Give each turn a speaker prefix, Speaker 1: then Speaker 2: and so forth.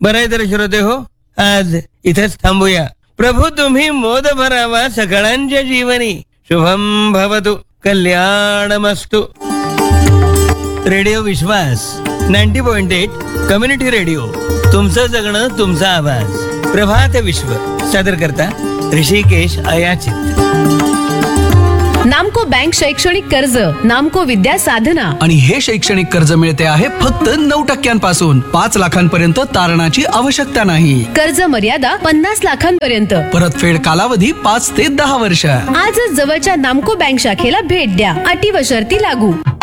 Speaker 1: बरं आहे तर श्रोते हो, आज इथेच थांबूया. प्रभू तुम्ही मोद भरावा सकळांच्या जीवनी. शुभम भवतु, कल्याणमस्तु. रेडिओ विश्वास 90.8 कम्युनिटी रेडिओ. तुमचं जगणं, तुमचा आवाज. प्रभात विश्व सादर करता ऋषिकेश अयाचित.
Speaker 2: नामको बँक शैक्षणिक कर्ज, नामको विद्या साधना.
Speaker 3: आणि हे शैक्षणिक कर्ज मिळते आहे फक्त 9% 5 लाखांपर्यंत तारणाची आवश्यकता नाही.
Speaker 2: कर्ज मर्यादा 50 लाखांपर्यंत.
Speaker 3: परतफेड कालावधी 5 ते 10 वर्ष.
Speaker 2: आजच जवळच्या नामको बँक शाखेला भेट द्या. अटी व शर्ती लागू.